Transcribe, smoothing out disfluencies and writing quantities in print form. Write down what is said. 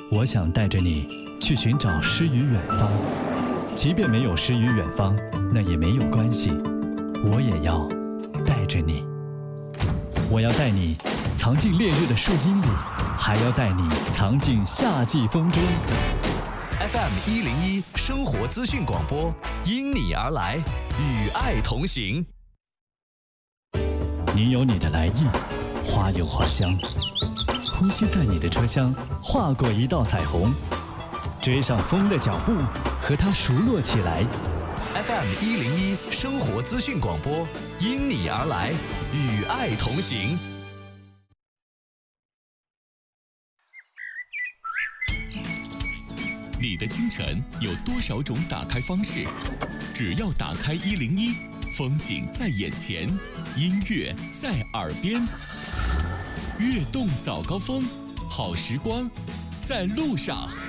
我想带着你去寻找诗与远方，即便没有诗与远方，那也没有关系，我也要带着你。我要带你藏进烈日的树荫里，还要带你藏进夏季风中。 FM101生活资讯广播，因你而来，与爱同行。 你有你的来意，花有花香，呼吸在你的车厢，划过一道彩虹，追上风的脚步，和它熟络起来。 FM101生活资讯广播，因你而来，与爱同行。 你的清晨有多少种打开方式？只要打开101，风景在眼前，音乐在耳边。悦动早高峰，好时光在路上。